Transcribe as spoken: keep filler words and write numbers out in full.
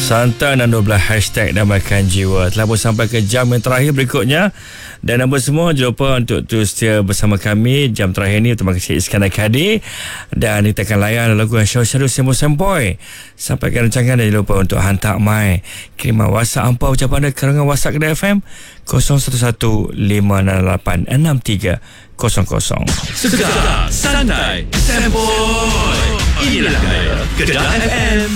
Santai dan dua belas hashtag Damaikan Jiwa telah pun sampai ke jam yang terakhir berikutnya. Dan apa semua, jangan lupa untuk terus setia bersama kami jam terakhir ni. Terima kasih Iskandar Kadir. Dan kita akan layan lagu yang syarul sempoi-sempoi. Sampaikan rancangan dan jangan lupa untuk hantar mai kiriman WhatsApp hampa ucapan anda karangan WhatsApp Kedah F M kosong satu satu lima enam lapan enam tiga kosong kosong. Segar, santai, sempoi. Inilah gaya Kedah F M.